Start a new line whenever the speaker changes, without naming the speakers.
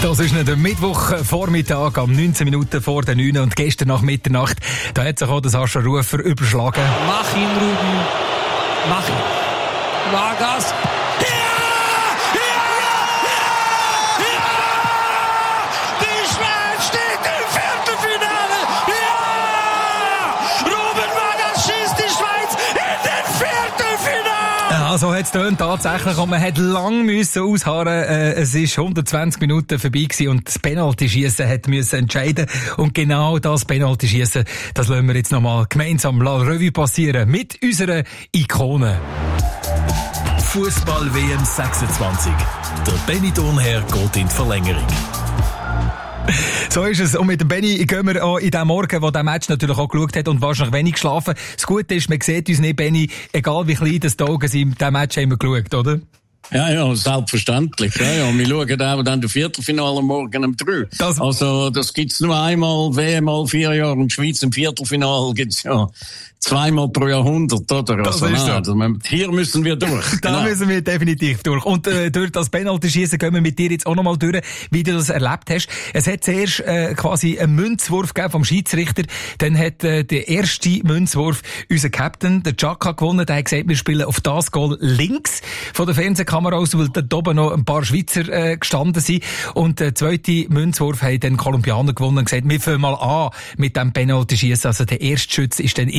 Das ist der Mittwochvormittag am 19 Minuten vor der 9 und gestern nach Mitternacht, da hat sich auch der Sascha Rufer überschlagen.
Mach ihn, Ruben. Mach ihn. Vargas.
Also hat es tatsächlich und man hat lang ausharren. Es ist 120 Minuten vorbei gewesen und das Penaltyschiessen hat müssen entscheiden. Und genau das Penaltyschiessen, das lassen wir jetzt nochmal gemeinsam Revue passieren mit unserer Ikone.
Fußball-WM 26. Der Benny Thurnherr geht in die Verlängerung.
So ist es. Und mit dem Benny gehen wir auch in den Morgen, wo der Match natürlich auch geschaut hat und wahrscheinlich wenig geschlafen. Das Gute ist, man sieht uns nicht, Benny, egal wie klein das die Augen sind, diesen Match haben wir geschaut, oder?
Ja, selbstverständlich. Ja. Wir schauen auch dann das Viertelfinale morgen um 3. Also, das gibt's nur einmal, WM all 4 Jahre in der Schweiz. Im Viertelfinale gibt's ja zweimal pro Jahrhundert, oder? Also, hier müssen wir durch.
Da müssen wir definitiv durch. Und durch das Penaltyschiessen gehen wir mit dir jetzt auch nochmal durch, wie du das erlebt hast. Es hat zuerst quasi einen Münzwurf gegeben vom Schiedsrichter. Dann hat der erste Münzwurf unser Captain, der Xhaka, gewonnen. Der hat gesagt, wir spielen auf das Goal links von der Fernsehkamera aus, weil da oben noch ein paar Schweizer gestanden sind. Und der zweite Münzwurf hat dann Kolumbianer gewonnen und gesagt, wir fangen mal an mit dem Penaltyschiessen. Also der erste Schütze ist dann